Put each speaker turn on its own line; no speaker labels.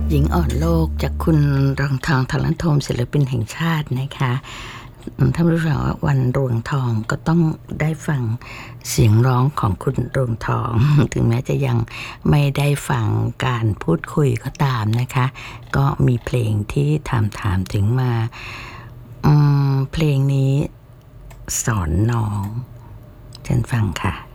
หญิงอ่อนโลกจากคุณรองทองทลันโทมศิลปินแห่งชาตินะคะท่านรู้สึกว่าวันรวงทองก็ต้องได้ฟังเสียงร้องของคุณรวงทองถึงแม้จะยังไม่ได้ฟังการพูดคุยก็ตามนะคะก็มีเพลงที่ถามถึงมาเพลงนี้สอนน้องเชิญฟังค่ะ